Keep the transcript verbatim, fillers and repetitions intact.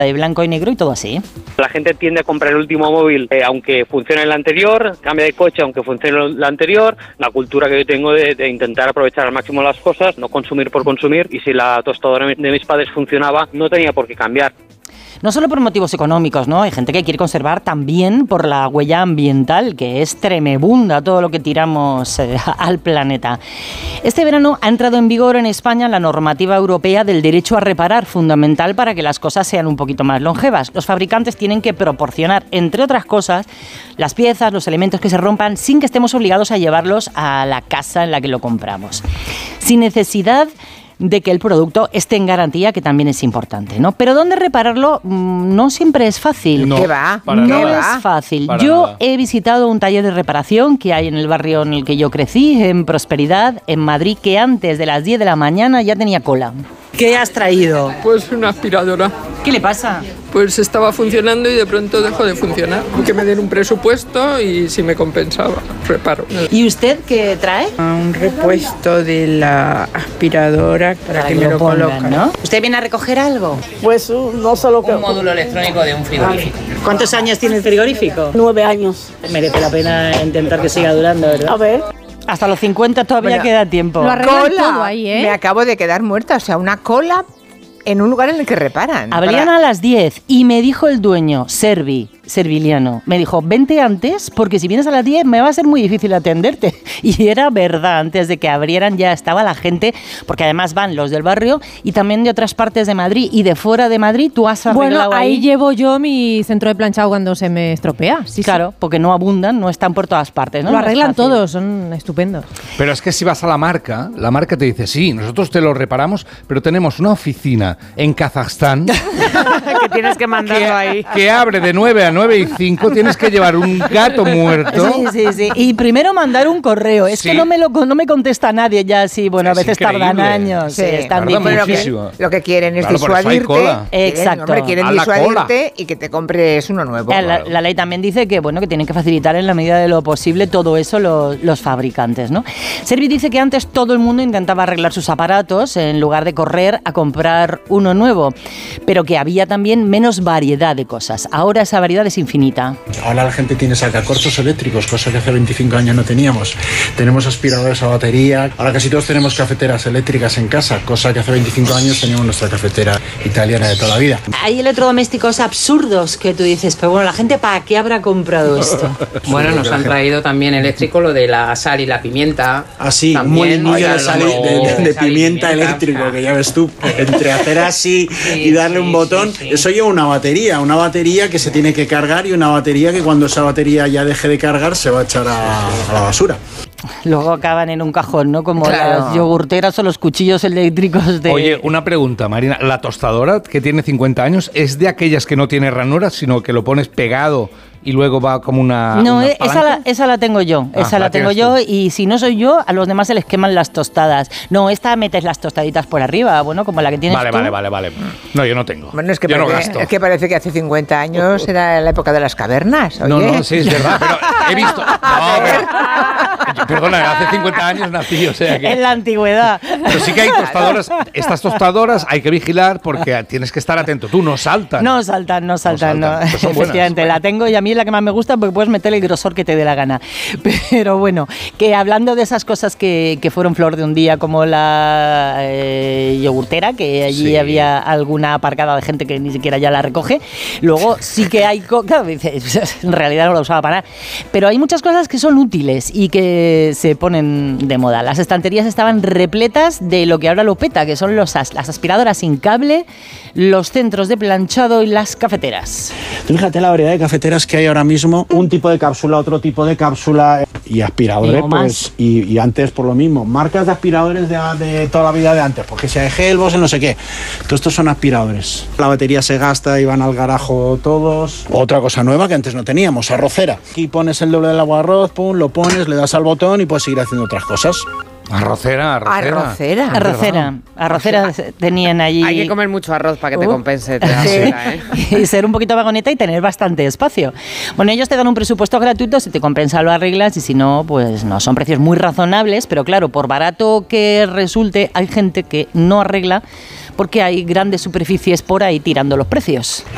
de blanco y negro y todo así. La gente tiende a comprar el último móvil, eh, aunque funcione el anterior, cambia de coche aunque funcione el anterior. La cultura que yo tengo de, de intentar aprovechar al máximo las cosas, no consumir por consumir, y si la tostadora de mis padres funcionaba, no tenía por qué cambiar. No solo por motivos económicos, ¿no? Hay gente que quiere conservar también por la huella ambiental, que es tremebunda todo lo que tiramos eh, al planeta. Este verano ha entrado en vigor en España la normativa europea del derecho a reparar, fundamental para que las cosas sean un poquito más longevas. Los fabricantes tienen que proporcionar, entre otras cosas, las piezas, los elementos que se rompan, sin que estemos obligados a llevarlos a la casa en la que lo compramos. Sin necesidad de que el producto esté en garantía, que también es importante, ¿no? Pero ¿dónde repararlo? No siempre es fácil. No, ¿qué va? No ¿Qué es va? fácil. Para yo nada. he visitado un taller de reparación que hay en el barrio en el que yo crecí, en Prosperidad, en Madrid, que antes de las diez de la mañana ya tenía cola. ¿Qué has traído? Pues una aspiradora. ¿Qué le pasa? Pues estaba funcionando y de pronto dejó de funcionar. Que me den un presupuesto y si me compensaba, reparo. ¿Y usted qué trae? Un repuesto de la aspiradora para, para que, que me lo, lo coloquen, ¿no? ¿Usted viene a recoger algo? Pues uh, no solo que... Un módulo electrónico de un frigorífico. ¿Cuántos años tiene el frigorífico? Nueve años. Merece la pena intentar que siga durando, ¿verdad? A ver. Hasta los cincuenta todavía Bueno, queda tiempo. Lo arreglan todo ahí, ¿eh? Me acabo de quedar muerta, o sea, una cola en un lugar en el que reparan. Abrían para... a las diez y me dijo el dueño, Servi, Serviliano, me dijo, vente antes porque si vienes a las diez me va a ser muy difícil atenderte. Y era verdad, antes de que abrieran ya estaba la gente, porque además van los del barrio y también de otras partes de Madrid y de fuera de Madrid. Tú has arreglado Bueno, ahí ahí llevo yo mi centro de planchado cuando se me estropea. Sí, claro, sí. Porque no abundan, no están por todas partes, ¿no? Lo arreglan no todos, son estupendos. Pero es que si vas a la marca, la marca te dice, sí, nosotros te lo reparamos, pero tenemos una oficina en Kazajstán que tienes que mandarlo que, ahí. que abre de nueve a nueve y cinco, tienes que llevar un gato muerto. Sí, sí, sí. Y primero mandar un correo. Es Sí. que no me lo no me contesta nadie ya, sí, bueno, a Es veces increíble. tardan años. Sí, Sí, están bueno, pero lo que, muchísimo. lo que quieren es Claro, por eso hay disuadirte. cola. Quieren, Exacto. hombre, quieren A la disuadirte cola. y que te compres uno nuevo. La, la- la ley también dice que bueno que tienen que facilitar en la medida de lo posible todo eso los, los fabricantes, ¿no? Servi dice que antes todo el mundo intentaba arreglar sus aparatos en lugar de correr a comprar uno nuevo, pero que había también menos variedad de cosas. Ahora esa variedad es infinita. Ahora la gente tiene sacacorchos eléctricos, cosa que hace veinticinco años no teníamos. Tenemos aspiradores a batería. Ahora casi todos tenemos cafeteras eléctricas en casa, cosa que hace veinticinco años teníamos nuestra cafetera italiana de toda la vida. Hay electrodomésticos absurdos que tú dices, pero bueno, la gente ¿para qué habrá comprado esto? Bueno, nos han traído tamén eléctrico lo de la sal y la pimienta. Así, un También, molinillo o de, sea, sal- lo- de, de- de sal y pimienta eléctrico, que ya ves tú, entre hacer así y darle un botón, sí, sí. eso lleva una batería, una batería que se tiene que cargar y una batería que cuando esa batería ya deje de cargar se va a echar a, a la basura. Luego acaban en un cajón, ¿no? Como Claro. las yogurteras o los cuchillos eléctricos de... Oye, una pregunta, Marina. ¿La tostadora que tiene cincuenta años es de aquellas que no tiene ranuras, sino que lo pones pegado y luego va como una No, una eh, esa palanca? la, esa la tengo yo, Ah, esa la, la tengo tienes yo tú. y si no soy yo, a los demás se les queman las tostadas. No, esta metes las tostaditas por arriba, bueno, como la que tienes Vale, tú. vale, vale, vale. No, yo no tengo. Bueno, es que, yo no parece, gasto. es que parece que hace cincuenta años era la época de las cavernas. Oye. No, no, sí, es verdad, pero he visto... No, pero- perdona, hace cincuenta años nací, o sea que... En la antigüedad. Pero sí que hay tostadoras, estas tostadoras hay que vigilar porque tienes que estar atento. Tú no saltas. No saltan, no saltan, no. saltan, pues son buenas. Efectivamente, la tengo y a mí es la que más me gusta porque puedes meter el grosor que te dé la gana. Pero bueno, que hablando de esas cosas que, que fueron flor de un día, como la eh, yogurtera, que allí Sí. había alguna aparcada de gente que ni siquiera ya la recoge, luego sí que hay... co- Claro, dices, en realidad no la usaba para nada. Pero hay muchas cosas que son útiles y que se ponen de moda. Las estanterías estaban repletas de lo que ahora lo peta, que son los as- las aspiradoras sin cable, los centros de planchado y las cafeteras. Tú fíjate la variedad de cafeteras que hay ahora mismo, un tipo de cápsula, otro tipo de cápsula y aspiradores, Y no más. pues, y, y antes por lo mismo, marcas de aspiradores de, de toda la vida de antes, porque sea de Helbos, no sé qué, todos estos son aspiradores. La batería se gasta y van al garajo todos. Otra cosa nueva que antes no teníamos, arrocera. Aquí pones el doble del agua de arroz, pum, lo pones, le das al botón y puedes seguir haciendo otras cosas. Arrocera, arrocera. Arrocera. Arrocera, arrocera tenían allí. Hay que comer mucho arroz para que te Uh. compense. Te da Sí. ansiedad, ¿eh? Y ser un poquito vagoneta y tener bastante espacio. Bueno, ellos te dan un presupuesto gratuito, si te compensa lo arreglas y si no, pues no, son precios muy razonables, pero claro, por barato que resulte, hay gente que no arregla porque hay grandes superficies por ahí tirando los precios.